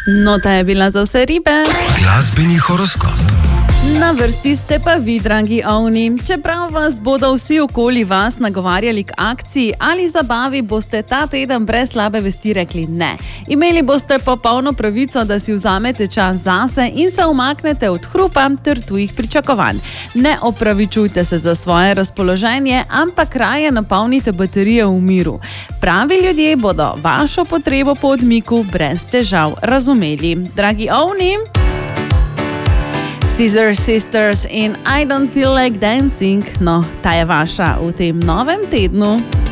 No, ta je bila za vse ribe. Glasbeni horoskop. Na vrsti ste pa vi, dragi ovni. Čeprav vas bodo vsi okoli vas nagovarjali k akciji ali zabavi, boste ta teden brez slabe vesti rekli ne. Imeli boste popolno pravico, da si vzamete čas zase in se umaknete od hrupa ter tujih pričakovanj. Ne opravičujte se za svoje razpoloženje, ampak raje napolnite baterije v miru. Pravi ljudje bodo vašo potrebo po odmiku brez težav razumeli. Dragi ovni, Scissor Sisters in I Don't Feel Like Dancing, no, ta je vaša v tem novem tednu.